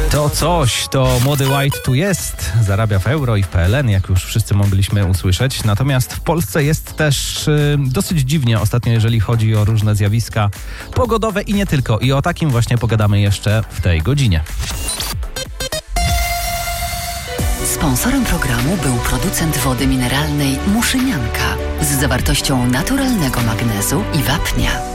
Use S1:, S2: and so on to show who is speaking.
S1: To coś, to młody White tu jest, zarabia w euro i w PLN, jak już wszyscy mogliśmy usłyszeć. Natomiast w Polsce jest też dosyć dziwnie ostatnio, jeżeli chodzi o różne zjawiska pogodowe i nie tylko. I o takim właśnie pogadamy jeszcze w tej godzinie.
S2: Sponsorem programu był producent wody mineralnej Muszynianka z zawartością naturalnego magnezu i wapnia.